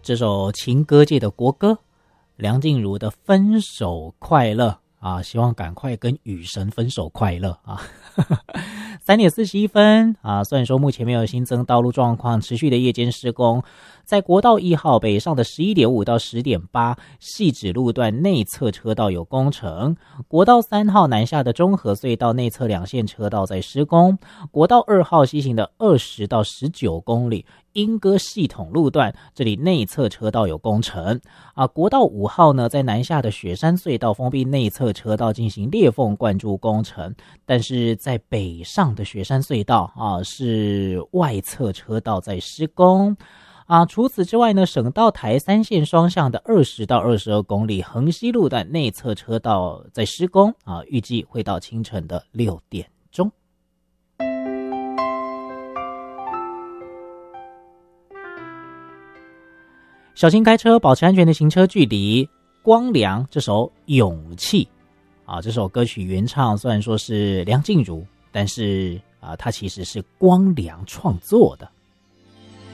这首情歌界的国歌，梁静茹的《分手快乐》啊，希望赶快跟雨神分手快乐啊！3:41啊，虽然说目前没有新增道路状况，持续的夜间施工，在国道1号北上的11.5到10.8汐止路段内侧车道有工程，国道3号南下的中和隧道内侧2线车道在施工，国道2号西行的20到19公里莺歌系统路段，这里内侧车道有工程啊。国道5号呢，在南下的雪山隧道封闭内侧车道进行裂缝灌注工程，但是在北上的雪山隧道啊，是外侧车道在施工啊。除此之外呢，省道台3线双向的20到22公里横溪路段内侧车道在施工啊，预计会到清晨的6点钟。小心开车，保持安全的行车距离。光良这首《勇气》啊，这首歌曲原唱虽然说是梁静茹，但是它其实是光良创作的。